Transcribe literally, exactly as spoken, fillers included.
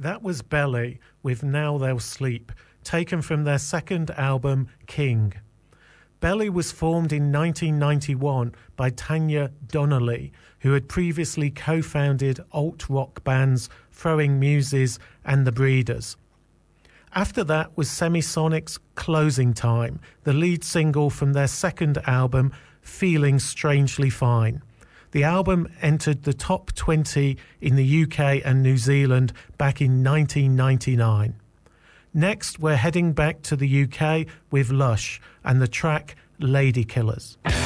That was Belly with Now They'll Sleep, taken from their second album, King. Belly was formed in nineteen ninety-one by Tanya Donelly, who had previously co-founded alt-rock bands Throwing Muses and The Breeders. After that was Semisonic's Closing Time, the lead single from their second album, Feeling Strangely Fine. The album entered the top twenty in the U K and New Zealand back in nineteen ninety-nine. Next, we're heading back to the U K with Lush and the track Lady Killers.